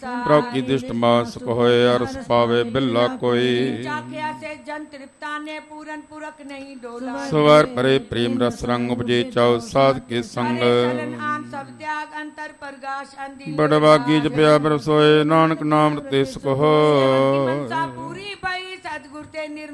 ਪ੍ਰਭ ਕੀ ਦਿਸ਼ਟ ਮਾਸ ਹੋਏ ਅਰਸ ਪਾਵੇ ਬਿੱਲਾ ਕੋਈ। ਚਾਖਿਆ ਸੇ ਜਨ ਤ੍ਰਿਪਤਾ ਨੇ ਪੂਰਨ ਪੁਰਖ ਨਹੀਂ ਡੋਲਾ। ਸਵਰ ਪਰੇ ਪ੍ਰੇਮ ਰਸ ਰੰਗ ਉਪਜੇ ਚਾਉ ਸਾਧ ਕੇ ਸੰਗ। ਚਰਨ ਆਮ ਸਭ ਤਿਆਗ ਅੰਤਰ ਪ੍ਰਗਾਸ਼ ਅੰਧੀ। ਬੜਵਾਗੀ ਜਪਿਆ ਬਿਰਸੋਏ ਨਾਨਕ ਨਾਮ ਰਤੇ ਸੁਖ ਹੋਇ। ਮਨਸਾ ਪੂਰੀ ਪਈ ਸਤਿਗੁਰ ਤੇ